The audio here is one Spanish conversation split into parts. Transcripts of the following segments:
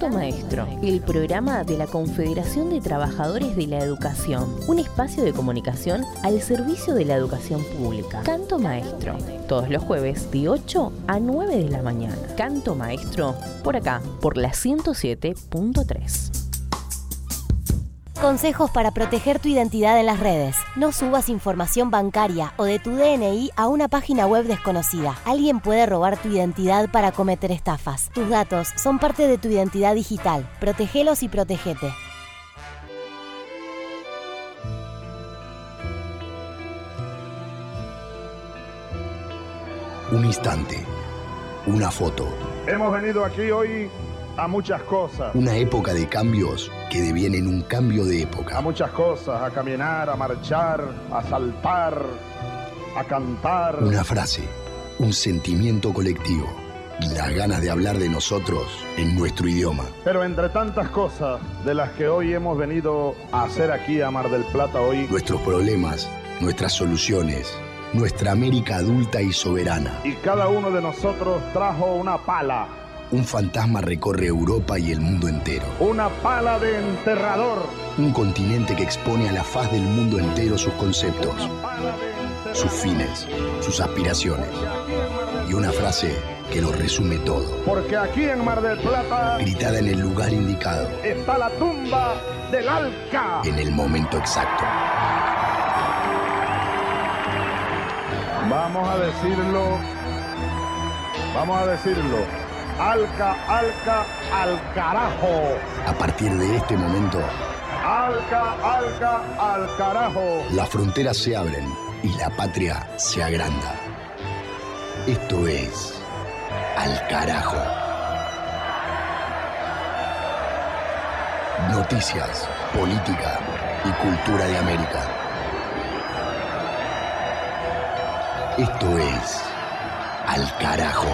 Canto Maestro, el programa de la Confederación de Trabajadores de la Educación, un espacio de comunicación al servicio de la educación pública. Canto Maestro, todos los jueves de 8 a 9 de la mañana. Canto Maestro, por acá, por la 107.3. Consejos para proteger tu identidad en las redes. No subas información bancaria o de tu DNI a una página web desconocida. Alguien puede robar tu identidad para cometer estafas. Tus datos son parte de tu identidad digital. Protégelos y protégete. Un instante, una foto. Hemos venido aquí hoy a muchas cosas. Una época de cambios que devienen un cambio de época. A muchas cosas, a caminar, a marchar, a saltar, a cantar. Una frase, un sentimiento colectivo y las ganas de hablar de nosotros en nuestro idioma. Pero entre tantas cosas de las que hoy hemos venido a hacer aquí a Mar del Plata hoy, nuestros problemas, nuestras soluciones, nuestra América adulta y soberana. Y cada uno de nosotros trajo una pala. Un fantasma recorre Europa y el mundo entero. Una pala de enterrador. Un continente que expone a la faz del mundo entero sus conceptos, sus fines, sus aspiraciones. Y una frase que lo resume todo. Porque aquí en Mar del Plata, gritada en el lugar indicado, está la tumba del Alca. En el momento exacto. Vamos a decirlo. Alca, Alca, al carajo. A partir de este momento, Alca, Alca, al carajo. Las fronteras se abren y la patria se agranda. Esto es Al Carajo. Noticias, política y cultura de América. Esto es Al Carajo.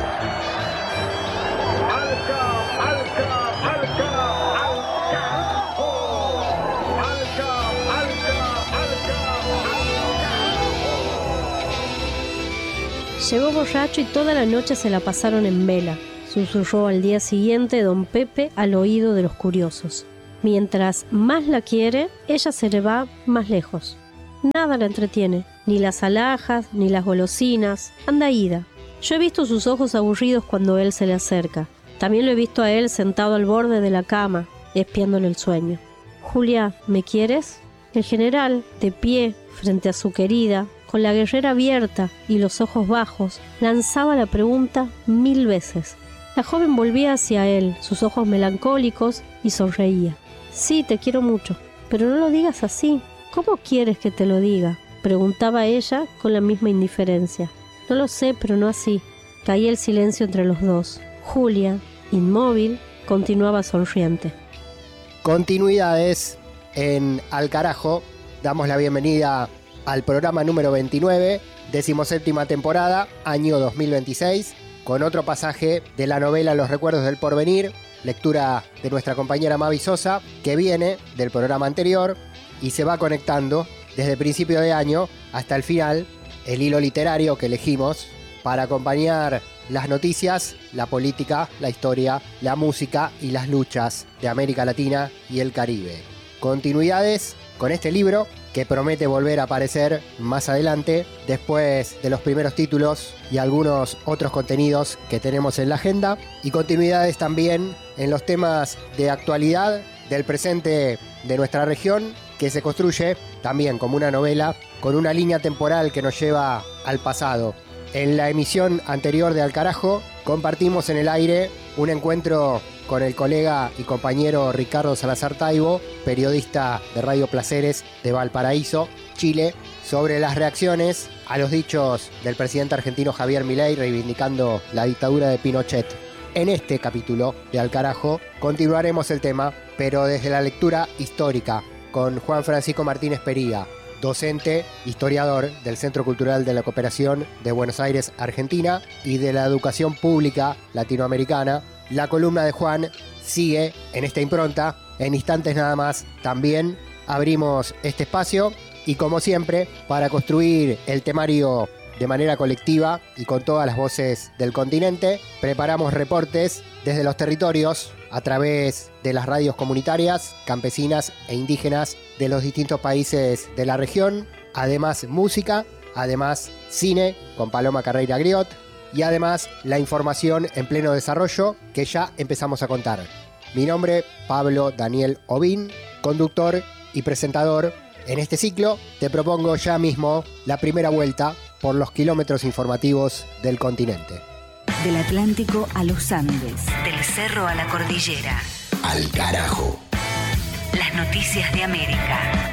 Llegó borracho y toda la noche se la pasaron en vela, susurró al día siguiente don Pepe al oído de los curiosos. Mientras más la quiere, ella se le va más lejos. Nada la entretiene, ni las alhajas, ni las golosinas, anda ida. Yo he visto sus ojos aburridos cuando él se le acerca. También lo he visto a él sentado al borde de la cama, espiándole el sueño. Julia, ¿me quieres? El general, de pie, frente a su querida, con la guerrera abierta y los ojos bajos, lanzaba la pregunta 1000 veces. La joven volvía hacia él, sus ojos melancólicos, y sonreía. Sí, te quiero mucho, pero no lo digas así. ¿Cómo quieres que te lo diga?, preguntaba ella con la misma indiferencia. No lo sé, pero no así. Caía el silencio entre los dos. Julia, inmóvil, continuaba sonriente. Continuidades en Al Carajo. Damos la bienvenida al programa número 29, 17ª temporada, año 2026, con otro pasaje de la novela Los Recuerdos del Porvenir, lectura de nuestra compañera Mavi Sosa, que viene del programa anterior y se va conectando desde principio de año hasta el final, el hilo literario que elegimos para acompañar las noticias, la política, la historia, la música y las luchas de América Latina y el Caribe. Continuidades con este libro que promete volver a aparecer más adelante, después de los primeros títulos y algunos otros contenidos que tenemos en la agenda, y continuidades también en los temas de actualidad del presente de nuestra región, que se construye también como una novela con una línea temporal que nos lleva al pasado. En la emisión anterior de Al Carajo compartimos en el aire un encuentro con el colega y compañero Ricardo Salazar Taibo, periodista de Radio Placeres de Valparaíso, Chile, sobre las reacciones a los dichos del presidente argentino Javier Milei reivindicando la dictadura de Pinochet. En este capítulo de Al Carajo continuaremos el tema, pero desde la lectura histórica, con Juan Francisco Martínez Periga, docente, historiador del Centro Cultural de la Cooperación de Buenos Aires, Argentina, y de la Educación Pública Latinoamericana. La columna de Juan sigue en esta impronta. En instantes nada más también abrimos este espacio y, como siempre, para construir el temario de manera colectiva y con todas las voces del continente. Preparamos reportes desde los territorios a través de las radios comunitarias, campesinas e indígenas de los distintos países de la región. Además música, además cine con Paloma Carreira Griot y además la información en pleno desarrollo que ya empezamos a contar. Mi nombre, Pablo Daniel Obín, conductor y presentador. En este ciclo te propongo ya mismo la primera vuelta por los kilómetros informativos del continente. Del Atlántico a los Andes, del cerro a la cordillera. Al carajo. Las noticias de América.